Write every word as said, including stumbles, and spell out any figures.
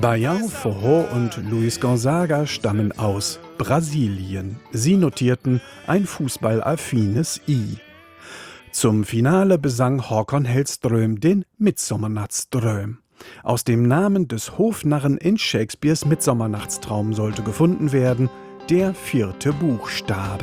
Baião Forró und Luis Gonzaga stammen aus Brasilien. Sie notierten ein fußballaffines I. Zum Finale besang Håkon Hellström den Midsommarnattsdröm. Aus dem Namen des Hofnarren in Shakespeares Midsommernachtstraum sollte gefunden werden der vierte Buchstabe.